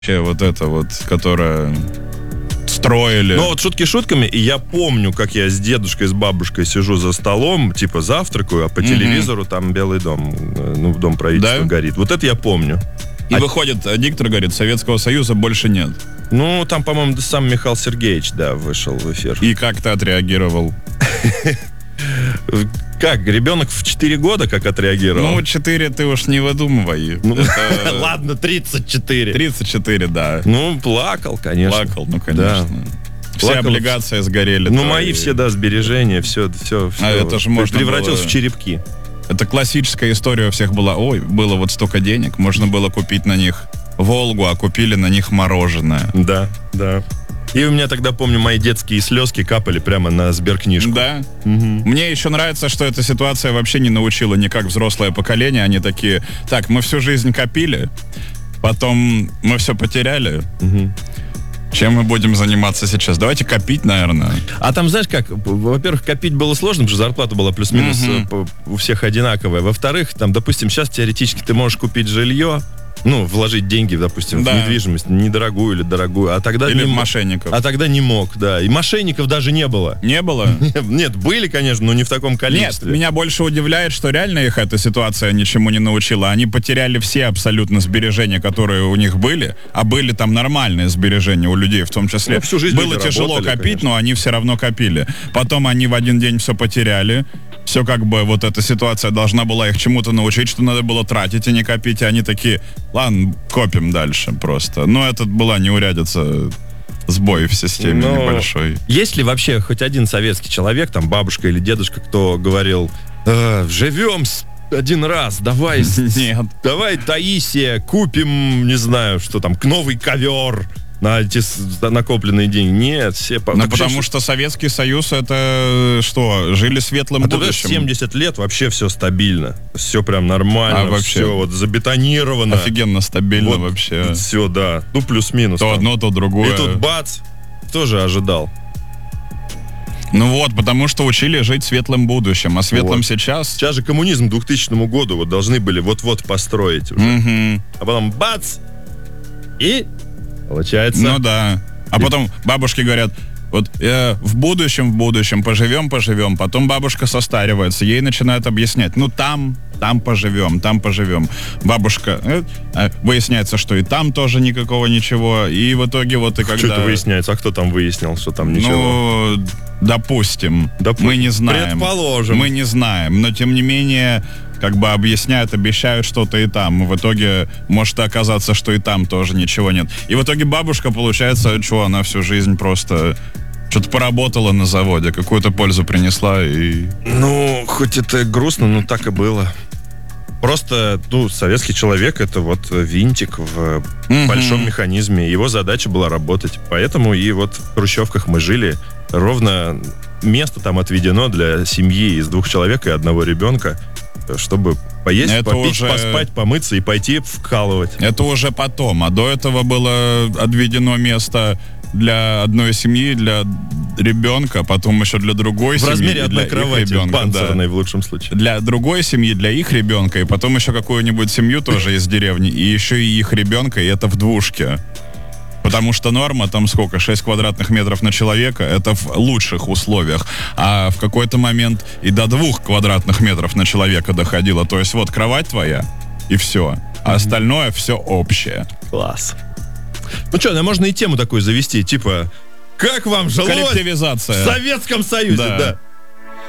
вот это вот, которое строили. Ну вот шутки шутками, и я помню, как я с дедушкой, с бабушкой сижу за столом, типа завтракаю, а по телевизору там Белый дом, ну, Дом правительства горит. Вот это я помню. И выходит диктор, говорит, Советского Союза больше нет. Ну, там, по-моему, сам Михаил Сергеевич, да, вышел в эфир. И как ты отреагировал? Как, ребенок в 4 года как отреагировал? Ну, 4 ты уж не выдумывай. Ладно, 34. 34, да. Ну, плакал, конечно. Плакал, ну, конечно. Все Плакал. облигации сгорели. Ну, мои все, да, сбережения, все это же можно превратилось было... в черепки. Это классическая история у всех была. Ой, было вот столько денег, можно было купить на них Волгу, а купили на них мороженое. Да, да. И у меня тогда, помню, мои детские слезки капали прямо на сберкнижку. Да. Мне еще нравится, что эта ситуация вообще не научила никак взрослое поколение. Они такие, так, мы всю жизнь копили, потом мы все потеряли. Чем мы будем заниматься сейчас? Давайте копить, наверное. А там, знаешь как, во-первых, копить было сложно, потому что зарплата была плюс-минус у всех одинаковая. Во-вторых, там, допустим, сейчас теоретически ты можешь купить жилье, ну, вложить деньги, допустим, в недвижимость, недорогую или дорогую, а тогда или в мошенников. А тогда не мог, да. И мошенников даже не было. Не было? Нет, были, конечно, но не в таком количестве. Нет, меня больше удивляет, что реально их эта ситуация ничему не научила. Они потеряли все абсолютно сбережения, которые у них были, а были там нормальные сбережения у людей, в том числе. Ну, всю жизнь было тяжело работали, копить, конечно. но они все равно копили. Потом они в один день все потеряли. Все как бы вот эта ситуация должна была их чему-то научить, что надо было тратить, а не копить. И они такие, ладно, копим дальше просто. Но это была неурядица, сбой в системе небольшой. Есть ли вообще хоть один советский человек, там бабушка или дедушка, кто говорил, живем один раз, давай, давай, Таисия, купим, не знаю, что там, новый ковер на эти накопленные деньги. Нет, все... Ну, потому что Советский Союз, это что, жили светлым будущим. 70 лет вообще все стабильно. Все прям нормально, вообще все вот забетонировано. Офигенно стабильно вот, вообще. Все, да. Ну, плюс-минус. То там одно, то другое. И тут бац, тоже ожидал. Ну вот, потому что учили жить светлым будущим, а светлым сейчас... Сейчас же коммунизм к 2000 году вот должны были вот-вот построить уже. А потом бац, и... Получается. Ну да. А потом бабушки говорят, вот в будущем поживем. Потом бабушка состаривается, ей начинают объяснять, ну там поживем. Бабушка, выясняется, что и там тоже никакого ничего, и в итоге вот и когда... Что это выясняется? А кто там выяснил, что там ничего? Ну, допустим. Мы не знаем. Предположим. Мы не знаем, но тем не менее... как бы объясняют, обещают что-то и там. В итоге может оказаться, что и там тоже ничего нет. И в итоге бабушка, получается, что она всю жизнь просто что-то поработала на заводе, какую-то пользу принесла и... Ну, хоть это грустно, но так и было. Просто, советский человек — это вот винтик в большом механизме. Его задача была работать. Поэтому и вот в хрущевках мы жили. Ровно место там отведено для семьи из 2 человек и 1 ребенка, чтобы поесть, это попить, поспать, помыться и пойти вкалывать. Это уже потом. А до этого было отведено место для одной семьи, для ребенка, потом еще для другой семьи. В размере одной кровати, панцирной, в лучшем случае. Для другой семьи, для их ребенка, и потом еще какую-нибудь семью тоже из деревни, и еще и их ребенка, и это в двушке. Потому что норма, там сколько, 6 квадратных метров на человека, это в лучших условиях. А в какой-то момент и до 2 квадратных метров на человека доходило. То есть вот кровать твоя, и все. А остальное все общее. Класс. Ну что, можно и тему такую завести, типа, как вам жилось коллективизация в Советском Союзе? Да.